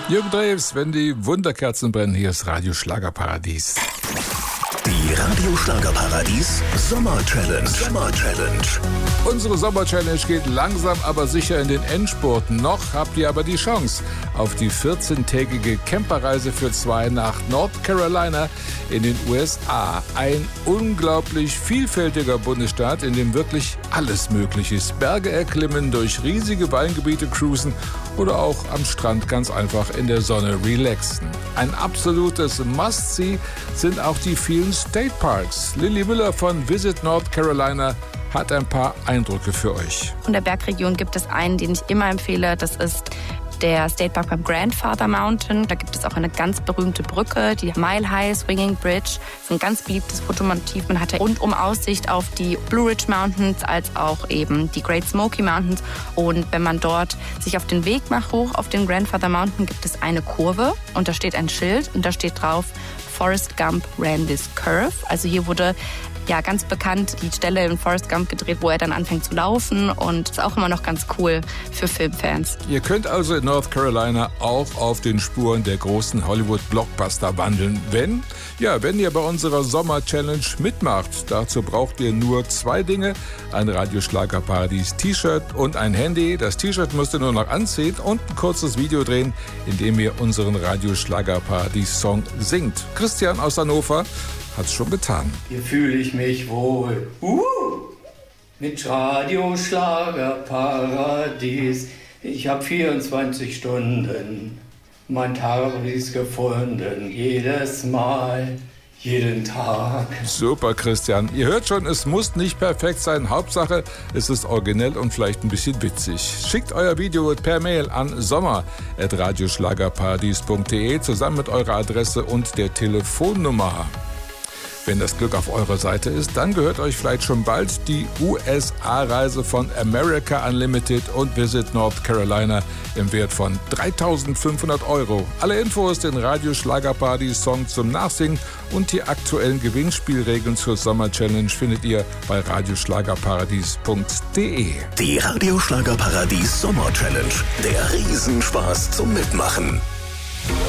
Jürgen Drews, wenn die Wunderkerzen brennen, hier ist Radio Schlagerparadies. Die Radio Schlagerparadies Sommer-Challenge. Unsere Sommer-Challenge geht langsam, aber sicher in den Endspurt. Noch habt ihr aber die Chance auf die 14-tägige Camperreise für 2 nach North Carolina in den USA. Ein unglaublich vielfältiger Bundesstaat, in dem wirklich alles möglich ist. Berge erklimmen, durch riesige Weingebiete cruisen oder auch am Strand ganz einfach in der Sonne relaxen. Ein absolutes Must-See sind auch die vielen State Parks. Lilly Müller von Visit North Carolina hat ein paar Eindrücke für euch. In der Bergregion gibt es einen, den ich immer empfehle. Das ist der State Park beim Grandfather Mountain. Da gibt es auch eine ganz berühmte Brücke, die Mile High Swinging Bridge. Das ist ein ganz beliebtes Fotomotiv. Man hatte rundum Aussicht auf die Blue Ridge Mountains als auch eben die Great Smoky Mountains. Und wenn man dort sich auf den Weg macht, hoch auf den Grandfather Mountain, gibt es eine Kurve und da steht ein Schild und da steht drauf, Forrest Gump ran this curve. Also hier wurde ja ganz bekannt die Stelle in Forrest Gump gedreht, wo er dann anfängt zu laufen, und ist auch immer noch ganz cool für Filmfans. Ihr könnt also in North Carolina auch auf den Spuren der großen Hollywood-Blockbuster wandeln, wenn ihr bei unserer Sommer-Challenge mitmacht. Dazu braucht ihr nur 2 Dinge: ein Radio Schlagerparadies T-Shirt und ein Handy. Das T-Shirt müsst ihr nur noch anziehen und ein kurzes Video drehen, in dem ihr unseren Radio Schlagerparadies Song singt. Christian aus Hannover hat's schon getan. Hier fühle ich mich wohl. Mit Radio Schlagerparadies. Ich habe 24 Stunden mein Paradies gefunden. Jedes Mal, jeden Tag. Super, Christian. Ihr hört schon, es muss nicht perfekt sein. Hauptsache, es ist originell und vielleicht ein bisschen witzig. Schickt euer Video per Mail an sommer@radioschlagerparadies.de zusammen mit eurer Adresse und der Telefonnummer. Wenn das Glück auf eurer Seite ist, dann gehört euch vielleicht schon bald die USA-Reise von America Unlimited und Visit North Carolina im Wert von 3.500 €. Alle Infos, den Radio Schlagerparadies Song zum Nachsingen und die aktuellen Gewinnspielregeln zur Sommer-Challenge findet ihr bei radioschlagerparadies.de. Die Radio Schlagerparadies Sommer-Challenge. Der Riesenspaß zum Mitmachen.